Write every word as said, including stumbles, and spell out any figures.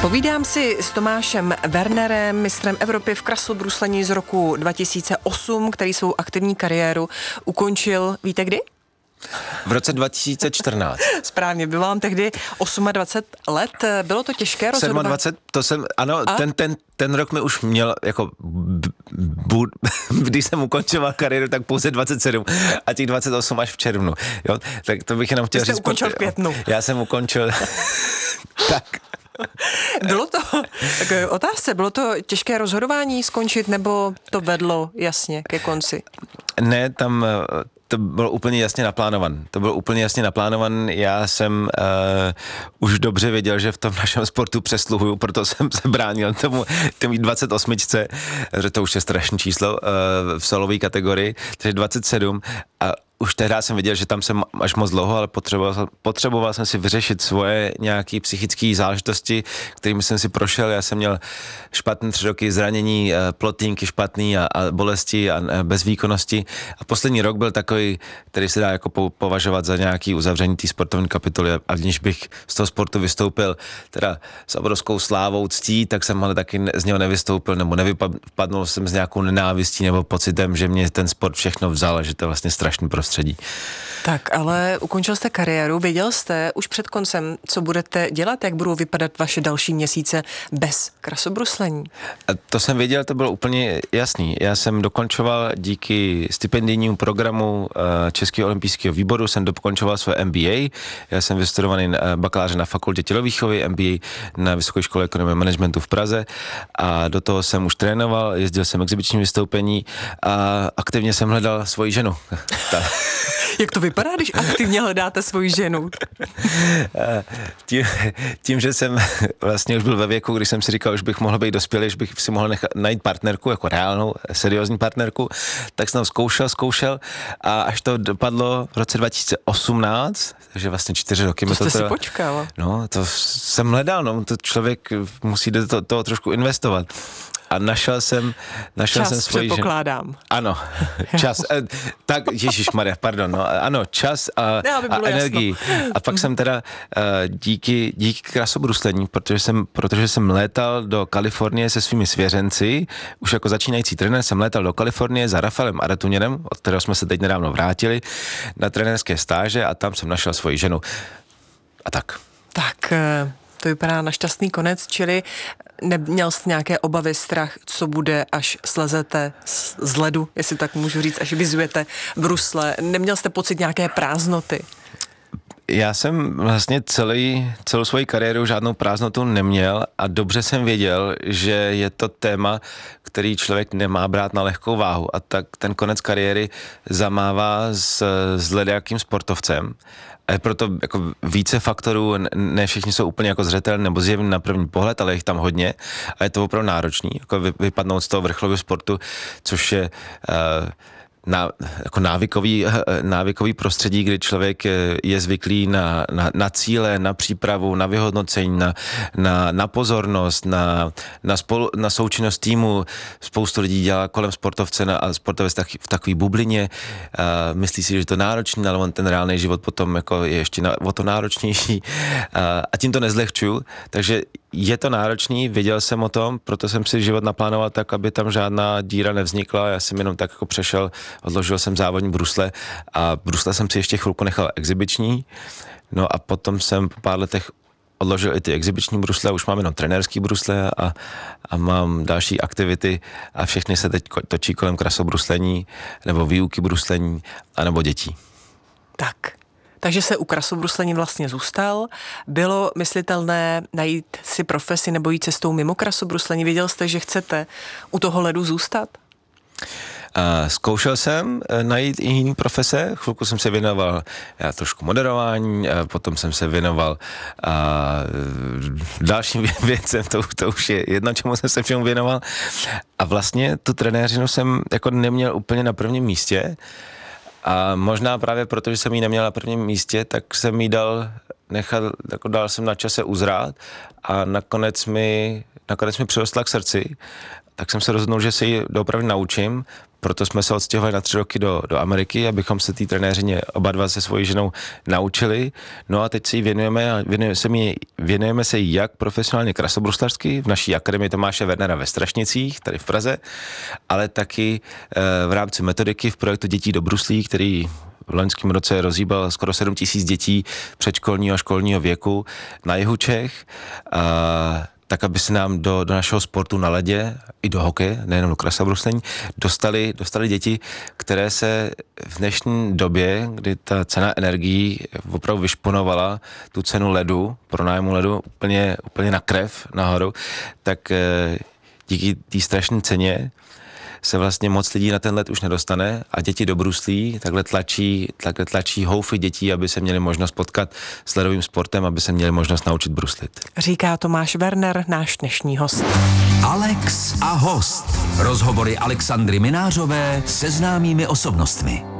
Povídám si s Tomášem Wernerem, mistrem Evropy v krasobruslení z roku dva tisíce osm, který svou aktivní kariéru ukončil, víte kdy? V roce dva tisíce čtrnáct. Správně, bylo vám tehdy dvacet osm let, bylo to těžké rozhodovat? dvacet sedm, to jsem, ano, A? ten, ten, ten rok mi už měl, jako, b, bu, když jsem ukončoval kariéru, tak pouze dvacet sedm a těch dvacet osm až v červnu, jo, tak to bych jenom chtěl Ty jste říct. ukončil v květnu. Já jsem ukončil, tak. Bylo to, takové otázce, bylo to těžké rozhodování skončit, nebo to vedlo jasně ke konci? Ne, tam to bylo úplně jasně naplánovan. To bylo úplně jasně naplánovan. Já jsem uh, už dobře věděl, že v tom našem sportu přesluhuju, proto jsem se bránil tomu, tomu dvacet osm, že to už je strašné číslo uh, v solové kategorii, takže dvacet sedm a už tehdy jsem viděl, že tam jsem až moc dlouho, ale potřeboval, potřeboval jsem si vyřešit svoje nějaké psychické záležitosti, kterými jsem si prošel. Já jsem měl špatné tři roky zranění, plotínky špatný a, a bolesti a, a bezvýkonnosti. A poslední rok byl takový, který se dá jako po, považovat za nějaký uzavření té sportovní kapitoly. A když bych z toho sportu vystoupil teda s obrovskou slávou, ctí, tak jsem ale taky z něho nevystoupil, nebo nevypadnul jsem s nějakou nenávistí nebo pocitem, že mě ten sport všechno vzal, že to je vlastně strašný prostředí. Tak, ale ukončil jste kariéru, věděl jste už před koncem, co budete dělat, jak budou vypadat vaše další měsíce bez krasobruslení? A to jsem věděl, to bylo úplně jasný. Já jsem dokončoval díky stipendijnímu programu Českého olympijského výboru, jsem dokončoval své M B A. Já jsem vystudovaný bakaláře na fakultě tělovýchovy, M B A na Vysoké škole ekonomie a managementu v Praze a do toho jsem už trénoval, jezdil jsem exibiční vystoupení a aktivně jsem hledal svoji ženu. Jak to vypadá, když aktivně hledáte svoji ženu? Tím, tím, že jsem vlastně už byl ve věku, když jsem si říkal, už bych mohl být dospělý, že bych si mohl nechat, najít partnerku, jako reálnou, seriózní partnerku, tak jsem zkoušel, zkoušel a až to dopadlo v roce dva tisíce osmnáct, takže vlastně čtyři roky. To jste to si teda, počkal. No, to jsem hledal, no, to člověk musí do toho, toho trošku investovat. A našel jsem, našel čas, jsem svoji předpokládám. ženu. Ano, čas. Tak, ježišmarja, pardon, no, ano, čas a, ne, a energii. Jasno. A pak jsem teda díky, díky krasobruslení, protože jsem, protože jsem létal do Kalifornie se svými svěřenci, už jako začínající trenér jsem létal do Kalifornie za Rafaelem Aratuněrem, od kterého jsme se teď nedávno vrátili, na trenérské stáže a tam jsem našel svoji ženu. A tak. Tak, to vypadá na šťastný konec, čili neměl jste nějaké obavy, strach, co bude, až slezete z ledu, jestli tak můžu říct, až vyzujete brusle. Neměl jste pocit nějaké prázdnoty? Já jsem vlastně celý, celou svoji kariéru žádnou prázdnotu neměl a dobře jsem věděl, že je to téma, který člověk nemá brát na lehkou váhu a tak ten konec kariéry zamává s, s ledajakým sportovcem. A je proto jako více faktorů, ne všichni jsou úplně jako zřetelní nebo zjevní na první pohled, ale je jich tam hodně a je to opravdu náročný, jako vypadnout z toho vrcholového sportu, což je uh, Na, jako návykový, návykový prostředí, kdy člověk je zvyklý na, na, na cíle, na přípravu, na vyhodnocení, na, na, na pozornost, na, na, spolu, na součinnost týmu. Spoustu lidí dělá kolem sportovce na, a sportovec tak, v takové bublině. A myslí si, že je to náročný, ale on ten reálný život potom jako je ještě na, o to náročnější. A, a tím to nezlehčuju. Takže je to náročný, věděl jsem o tom, proto jsem si život naplánoval tak, aby tam žádná díra nevznikla. Já jsem jenom tak jako přešel, odložil jsem závodní brusle a brusle jsem si ještě chvilku nechal exibiční. No a potom jsem po pár letech odložil i ty exibiční brusle, už mám jenom trenérský brusle a, a mám další aktivity a všechny se teď točí kolem krasobruslení nebo výuky bruslení anebo dětí. Tak. Takže se u krasobruslení vlastně zůstal. Bylo myslitelné najít si profesi nebo jít cestou mimo krasobruslení? Věděl jste, že chcete u toho ledu zůstat? A zkoušel jsem najít i jiný profese, chvilku jsem se věnoval já, trošku moderování, potom jsem se věnoval a, dalším věcem, to, to už je jedno, čemu jsem se všemu věnoval. A vlastně tu trenéřinu jsem jako neměl úplně na prvním místě. A možná právě proto, že jsem ji neměl na prvním místě, tak jsem jí dal, nechal, jako dal jsem na čase uzrát a nakonec mi, nakonec mi přirostla k srdci, tak jsem se rozhodnul, že se ji doopravdy naučím, proto jsme se odstěhovali na tři roky do, do Ameriky, abychom se té trenéřině oba dva se svojí ženou naučili. No a teď si ji věnujeme a věnujeme se, mi, věnujeme se jí jak profesionálně krasobruslařsky v naší akademii Tomáše Wernera ve Strašnicích, tady v Praze, ale taky e, v rámci metodiky v projektu Dětí do bruslí, který v loňském roce rozhýbal skoro sedm tisíc dětí předškolního a školního věku na jihu Čech, a tak aby se nám do, do našeho sportu na ledě i do hokeje, nejenom do krasobruslení, dostali, dostali děti, které se v dnešní době, kdy ta cena energií opravdu vyšponovala tu cenu ledu, pronájmu ledu úplně, úplně na krev nahoru, tak díky té strašné ceně se vlastně moc lidí na ten led už nedostane a děti do bruslí takhle tlačí, takhle tlačí houfy dětí, aby se měli možnost potkat s ledovým sportem, aby se měli možnost naučit bruslit. Říká Tomáš Werner, náš dnešní host. Alex a host. Rozhovory Alexandry Minářové se známými osobnostmi.